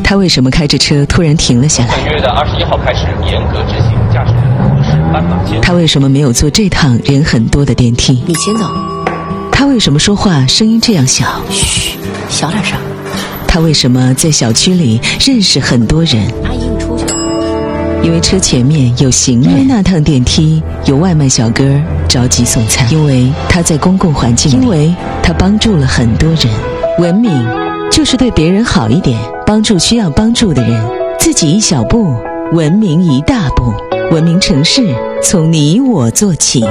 他为什么开着车突然停了下来？ 本月的21号开始严格执行驾驶人无视斑马线。 他为什么没有坐这趟人很多的电梯？ 你先走。 他为什么说话声音这样小？ 嘘，小点声。 他为什么在小区里认识很多人？ 阿姨，你出去。 因为车前面有行人，因为那趟电梯有外卖小哥着急送餐，因为他在公共环境里，因为他帮助了很多人。文明就是对别人好一点，帮助需要帮助的人，自己一小步，文明一大步。文明城市从你我做起。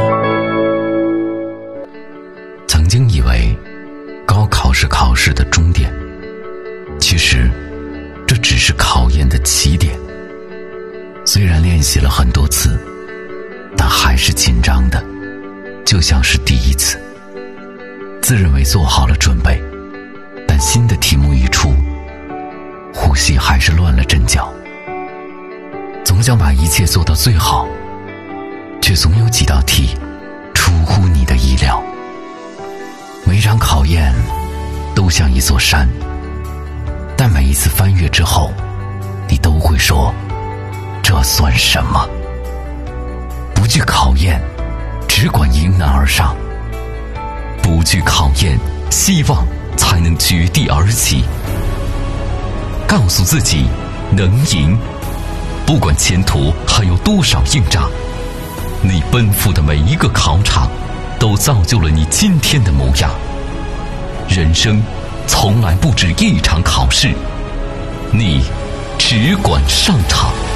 曾经以为高考是考试的终点，其实这只是考验的起点。虽然练习了很多次，但还是紧张的，就像是第一次。自认为做好了准备，但新的题目一出，呼吸还是乱了阵脚。总想把一切做到最好，却总有几道题出乎你的意料。每场考验都像一座山，但每一次翻越之后，你都会说，这算什么？不惧考验，只管迎难而上。不惧考验，希望才能绝地而起。告诉自己能赢，不管前途还有多少硬仗，你奔赴的每一个考场都造就了你今天的模样。人生从来不止一场考试，你只管上场。